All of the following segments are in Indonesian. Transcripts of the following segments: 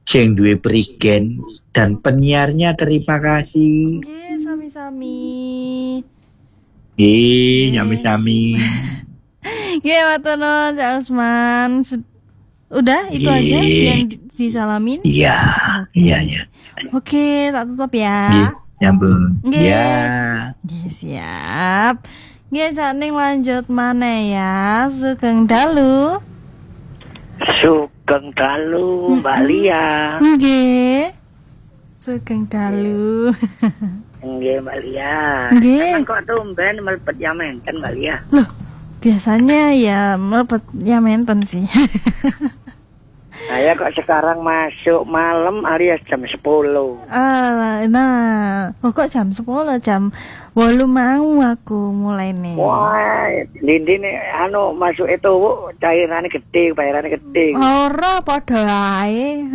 sing duwe Prigen dan penyiarnya terima kasih. Nggih, sami-sami. Nggih, sami-sami. Nggih, matur nuwun Cak Usman. Udah itu aja yang disalamin? Iya, iya. Oke, tak tutup ya. Nggih, nyambung. Nggih. Ya. Nggih, siap. Nggih, Cak Ning lanjut maneh ya. Sugeng dalu. Sugeng dalu, Mbak Lia. Nggih. Sugeng dalu. Nggih, Mbak Lia. Nggih. Emang kok tumben melebet yamen kan, Mbak Lia? Loh, biasanya ya melebet ya menten sih. Saya kok sekarang masuk malam alias jam 10. Nah, kok jam 10 jam 8 mau aku mulai nih. Wah, Lindi nih masuk itu cairannya gede, bayarannya gede. Ora padha ae.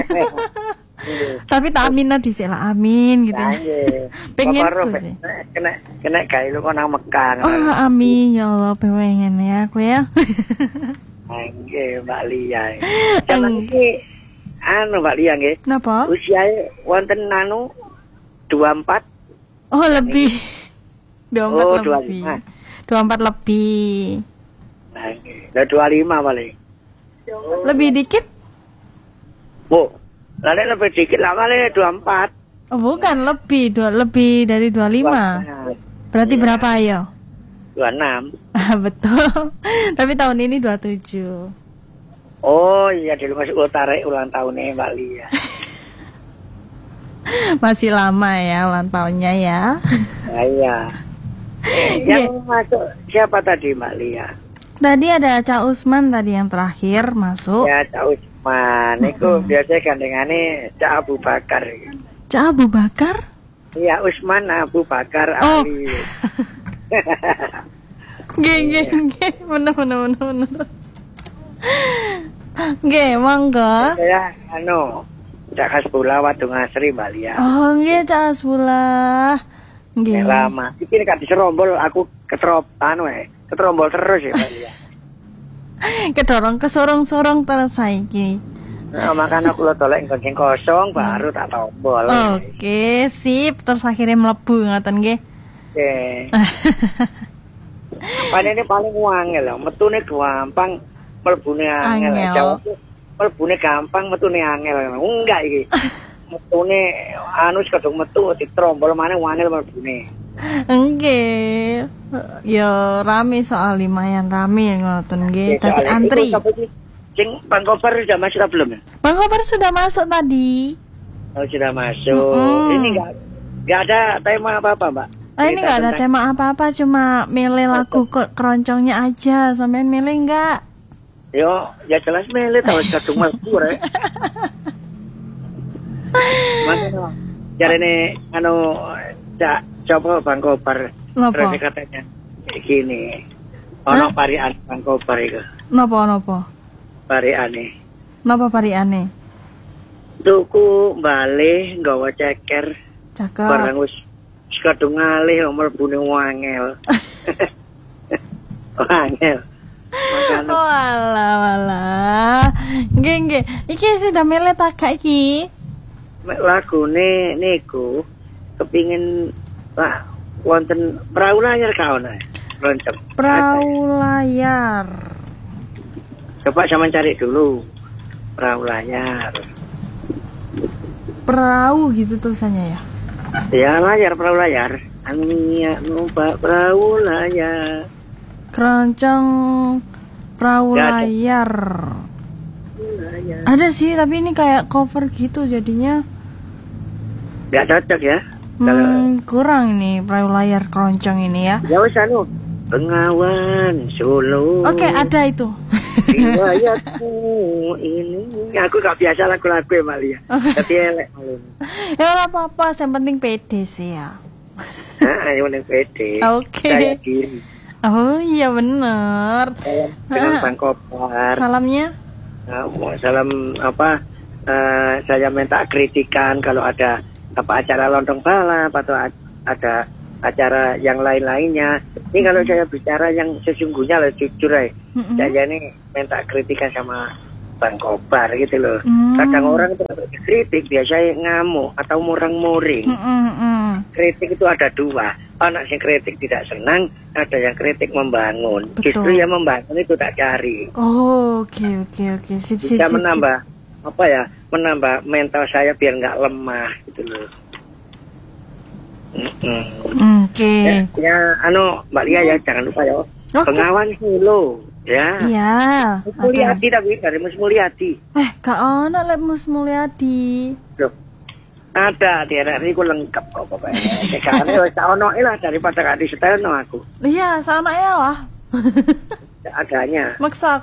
Tapi tak aminah dhisik lah, amin gitu. Pengen sih. Kena gawe lu kok nang Mekah. Oh, amin ya Allah, pengen ya aku ya. Nggih, Mbak Lia. Zaman iki Mbak Lia nggih. Napa? Usiane wonten 24. Oh, lebih. 24 Oh, lebih. 24 lebih. Nah, nggih. 25 paling. Lebih dikit? Bu, lalu lebih dikit lah paling 24. Oh, bukan lebih, lebih dari 25. Berarti iya. Berapa ayo? 26. Betul. Tapi tahun ini 27. Oh iya, dulu masuk utara ulang tahunnya Mbak Lia. Masih lama ya ulang tahunnya ya. Iya. Yang masuk siapa tadi Mbak Lia? Tadi ada Cak Usman tadi yang terakhir masuk. Ya, Cak Usman. Itu biasanya gandengannya Cak Abu Bakar. Cak Abu Bakar? Iya, Usman Abu Bakar Oh. Ali. Nggih, bener. Nggih, monggo. Saya Cak Hasbullah Wadung Asri Mbak Lia. Oh, nggih Cak Hasbullah. Nggih. Lama. Iki nek diserombol aku keterombol terus ya Mbak Lia. Kedorong kesorong-sorong terus saiki. Nah, makanya aku lo tolek geng kosong baru tak tombol. Oke, sip. Terus akhirnya mlebu ngoten nggih. Oke. Ini paling wangel lho, metune gampang, mlebune angel. Mlebune gampang, metune angel. Enggak iki. Metune kadung metu ditrombol maneh wangel mlebune. Nggih. Ya rame soal lumayan rame ngoten nggih. Tadi antri. Sing Bang Kobar sudah masuk atau belum ya? Bang Kobar sudah masuk tadi. Oh, sudah masuk. Ini enggak ada tema apa-apa, Mbak? Ini nggak ada tema apa-apa, cuma milih lagu keroncongnya aja. Sampean milih nggak? Yo, ya jelas milih tahu kadung mlebu rek. Mana jarene Cak coba Bang Kobar. Napa? Katanya gini. Ono parian Bang Kobar iku. Napa? Pariane. Napa pariane? Tuku bali nggawa ceker. Cakep. Barang wis kadung ngalih mlebune wangel. Wangel. Oh alah. Nggih. Iki sudah milih tak gak iki? Lagune niku kepingin wonten perahu layar kaone. Lonceng. Perahu layar. Coba sama cari dulu perahu layar. Perahu gitu tulisannya ya? Ya layar, perahu layar. Ania numpak perahu layar. Keroncong perahu layar. Ada sih, tapi ini kayak cover gitu jadinya. Gak cocok ya? Kurang nih perahu layar keroncong ini ya. Ya wis Bengawan Solo. Oke, ada itu. Riwayatku ini. Aku gak biasa lagu-lagu ya Malia. Tapi elek malu. Ya ora apa-apa, yang penting pede sih ya. Yang penting pede. Oke. Saya diri. Oh iya bener. Dengan Bang Kobar. Salamnya? Salam saya minta kritikan kalau ada acara lontong balap atau ada acara yang lain-lainnya. Ini kalau saya bicara yang sesungguhnya lah jujur saya ini minta kritikan sama Bang Kobar gitu loh. Kadang orang itu kritik biasanya ngamuk atau murang-muring. Kritik itu ada dua. Anak yang kritik tidak senang, ada yang kritik membangun. Betul. Justru yang membangun itu tak cari. Oh, oke. Sip. Bisa menambah apa ya? Menambah mental saya biar nggak lemah gitu loh. Oke. Ya, Mbak Lia ya, jangan lupa ya. Oke. Bengawan Solo, ya. Iya. Mus Mulyadi tapi dari Mus Mulyadi. Gak ono lek Mus Mulyadi. Loh, ada di daerah ini aku lengkap kok pokoknya. Sekarang wis tak ono lah daripada gak disetelno aku. Iya, sama ya lah. Seadanya. Maksa.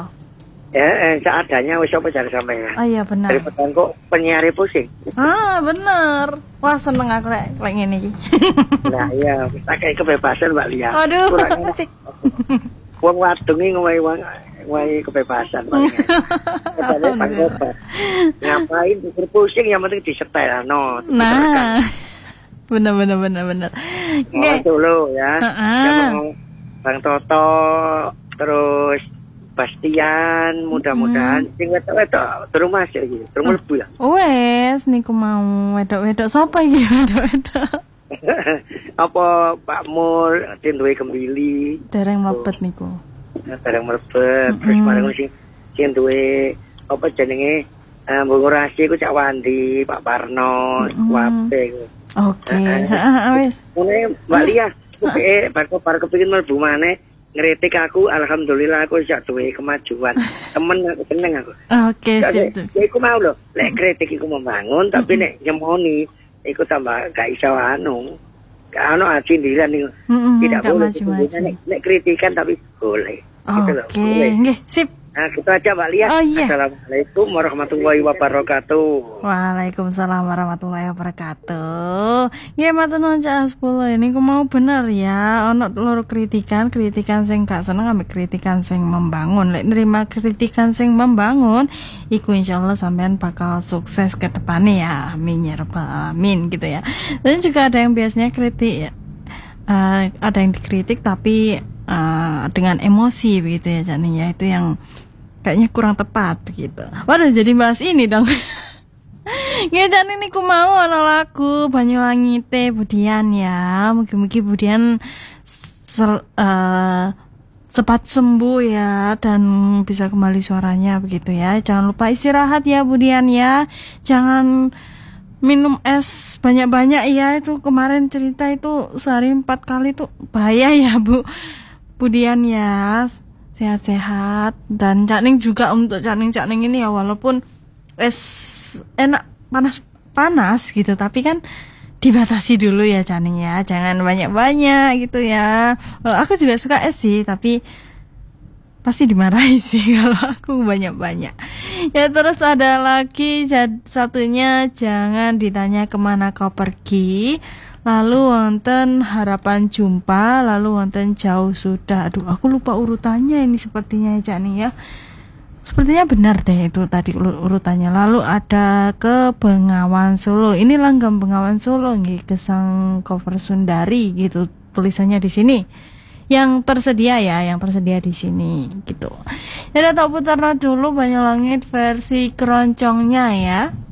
Ya, seadanya wis apa cari sampean. Oh iya benar. Daripada kok penyiar pusing. Bener. Wah seneng aku lek ngene iki. Nah, iya, kita kayak kebebasan Mbak Lia. Aduh, Kurang asik. wong wadungi ngomai kebebasan paling. Katanya Pak Kobar. Ngapain pikir pusing yang penting disetel no. Nah. Bener. Mau dulu ya. Sama Bang Toto terus Bastian, mudah-mudahan sing wedok durung masuk iki, durung mlebu ya. Wes niku mau wedok-wedok sapa iki wedok-wedok? Apa Pak Mul duwe kembili. Dereng mlebet niku. Barang mlebet terus bareng sing duwe apa jenenge Mbok Rasi ku Cak Wandi, Pak Parno, Wape. Oke. Wes. Ngene Mbak Lia, bar kepengin mlebu maneh ngritik aku, alhamdulillah aku iso duwe kemajuan. Temen aku seneng aku. Oke, sip. Ya iku mau lho, lek kritik iku membangun tapi nek nyemoni iku tambah gak iso gak acindilan niku. Tidak boleh nek kritikan tapi boleh. Oke, nggih, sip. Nah, gitu aja Mbak Lia. Oh, iya. Assalamualaikum warahmatullahi wabarakatuh. Waalaikumsalam warahmatullahi wabarakatuh. Ya matur nuwun Cak 10 ini ku mau bener ya. Ono loro kritikan sing gak seneng ambek kritikan sing membangun. Lek nerima kritikan sing membangun, iku insyaallah sampean bakal sukses ke depannya ya. Amin ya rabbal alamin gitu ya. Dan juga ada yang biasanya kritik ya. Ada yang dikritik tapi dengan emosi begitu ya Cak Ning ya, itu yang kayaknya kurang tepat begitu. Waduh jadi bahas ini dong. Cak Ning niku mau ana lagu Banyuwangi Te Budian ya. Mugi-mugi Budian cepat sembuh ya dan bisa kembali suaranya begitu ya. Jangan lupa istirahat ya Budian ya. Jangan minum es banyak-banyak ya, itu kemarin cerita itu sehari 4 kali tuh bahaya ya Budian ya. Sehat-sehat. Dan Cak Ning juga untuk Cak Ning ini ya, walaupun es enak panas gitu, tapi kan dibatasi dulu ya Cak Ning ya, jangan banyak-banyak gitu ya. Aku juga suka es sih, tapi pasti dimarahi sih kalau aku banyak-banyak ya. Terus ada lagi satunya, jangan ditanya kemana kau pergi, lalu wonten harapan jumpa, lalu wonten jauh sudah. Aduh aku lupa urutannya ini sepertinya ya Cak Ning ya. Sepertinya benar deh itu tadi urutannya. Lalu ada ke Bengawan Solo. Ini langgam Bengawan Solo nggih, Gesang Cover Sundari gitu tulisannya di sini. Yang tersedia ya, yang tersedia di sini gitu. Ya udah tak putar dulu Banyulangit versi keroncongnya ya.